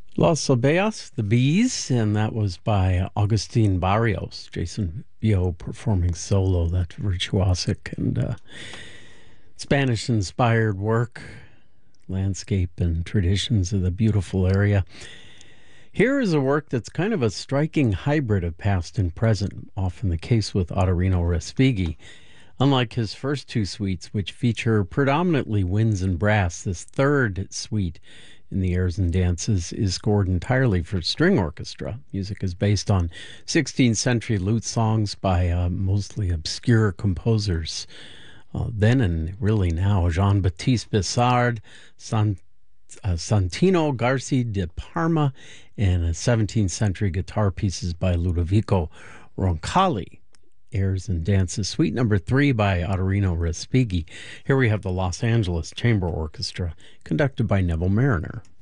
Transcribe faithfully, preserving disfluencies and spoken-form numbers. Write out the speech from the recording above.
Los Abejas, The Bees, and that was by Augustin Barrios. Jason Vio performing solo, that virtuosic and uh, Spanish inspired work, landscape and traditions of the beautiful area. Here is a work that's kind of a striking hybrid of past and present, often the case with Ottorino Respighi. Unlike his first two suites, which feature predominantly winds and brass, this third suite in the Airs and Dances is scored entirely for string orchestra. Music is based on sixteenth century lute songs by uh, mostly obscure composers. Uh, then and really now, Jean-Baptiste Bissard, San, uh, Santino Garci de Parma, and uh, seventeenth century guitar pieces by Ludovico Roncalli. Airs and Dances, Suite Number Three by Ottorino Respighi. Here we have the Los Angeles Chamber Orchestra, conducted by Neville Mariner.